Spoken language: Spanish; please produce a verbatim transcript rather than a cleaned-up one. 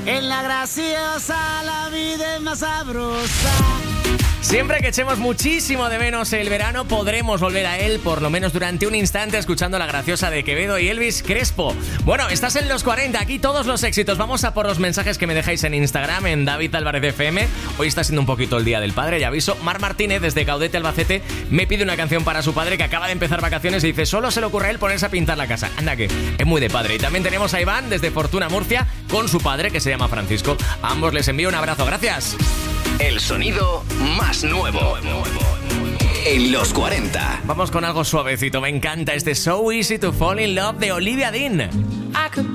En la graciosa la vida es más sabrosa. Siempre que echemos muchísimo de menos el verano, podremos volver a él, por lo menos durante un instante, escuchando La Graciosa de Quevedo y Elvis Crespo. Bueno, estás en los cuarenta, aquí todos los éxitos. Vamos a por los mensajes que me dejáis en Instagram, en David Álvarez F M. Hoy está siendo un poquito el día del padre, ya aviso. Mar Martínez, desde Caudete, Albacete, me pide una canción para su padre que acaba de empezar vacaciones y dice, solo se le ocurre a él ponerse a pintar la casa. Anda que es muy de padre. Y también tenemos a Iván, desde Fortuna, Murcia, con su padre, que se llama Francisco. A ambos les envío un abrazo, gracias. El sonido más nuevo en los cuarenta. Vamos con algo suavecito. Me encanta este So Easy to Fall in Love de Olivia Dean. I could